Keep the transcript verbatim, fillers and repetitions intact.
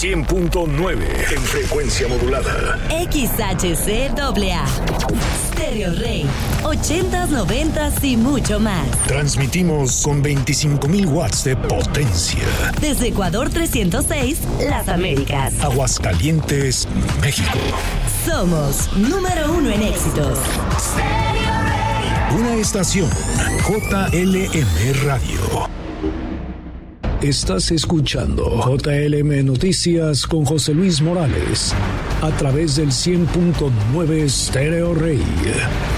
cien punto nueve en frecuencia modulada. X H C A A. Stereo Rey. ochentas, noventas y mucho más. Transmitimos con veinticinco mil watts de potencia. Desde Ecuador trescientos seis, Las Américas. Aguascalientes, México. Somos número uno en éxitos. Una estación J L M Radio. Estás escuchando J L M Noticias con José Luis Morales a través del cien punto nueve Stereo Rey.